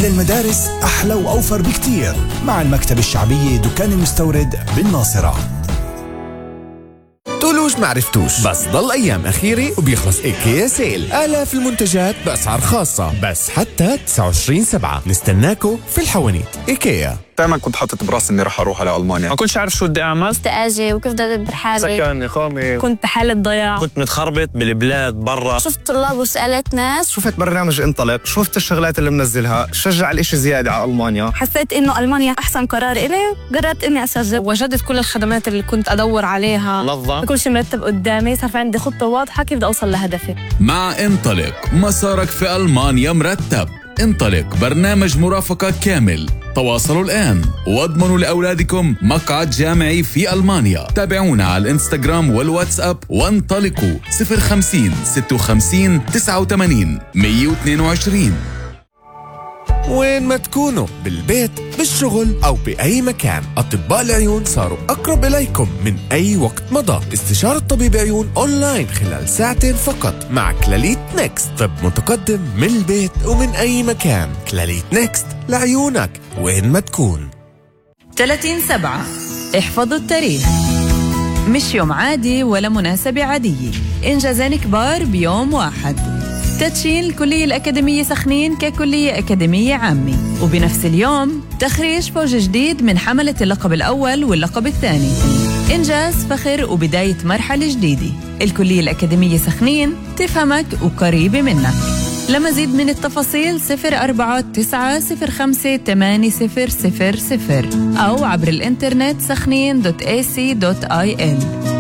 كل المدارس أحلى وأوفر بكتير مع المكتبة الشعبية دكان المستورد بالناصرة. تقولوش معرفتوش، بس ضل أيام أخيرة وبيخلص إيكيا سيل. آلاف المنتجات بأسعار خاصة، بس حتى 29/7. نستناكو في الحوانيت. إيكيا. دائما كنت حاطط براسي اني رح اروح على المانيا، ما كنتش عارف شو بدي اعمل. كنت اجي وكيف بدي ادبر حالي، سكن اقامه، كنت بحالة ضياع، كنت متخربط بالبلاد برا. شفت طلاب وسالت ناس، شفت برنامج انطلق، شفت الشغلات اللي منزلها، شجع الاشي زياده على المانيا. حسيت انه المانيا احسن قرار الي، قررت اني اسجل. وجدت كل الخدمات اللي كنت ادور عليها، منظم، كل شيء مرتب قدامي، صار في عندي خطه واضحه كيف بدي اوصل لهدفي. مع انطلق مسارك في ألمانيا مرتب. انطلق برنامج مرافقة كامل. تواصلوا الآن واضمنوا لأولادكم مقعد جامعي في ألمانيا. تابعونا على الانستغرام والواتساب وانطلقوا 050 56 89 122. وين ما تكونوا، بالبيت، بالشغل أو بأي مكان، أطباء العيون صاروا أقرب إليكم من أي وقت مضى. استشارة طبيب عيون أونلاين خلال 2 ساعات فقط مع كلاليت نيكست. طب متقدم من البيت ومن أي مكان. كلاليت نيكست لعيونك وين ما تكون. 30/7. احفظوا التاريخ. مش يوم عادي ولا مناسبة عادية، إنجازين كبار بيوم واحد. تدشين الكلية الأكاديمية سخنين ككلية أكاديمية عامة، وبنفس اليوم تخريج فوج جديد من حملة اللقب الأول واللقب الثاني. إنجاز فخر وبداية مرحلة جديدة. الكلية الأكاديمية سخنين تفهمك وقريبة منك. لمزيد من التفاصيل 04905080000 أو عبر الإنترنت سخنين.ac.il.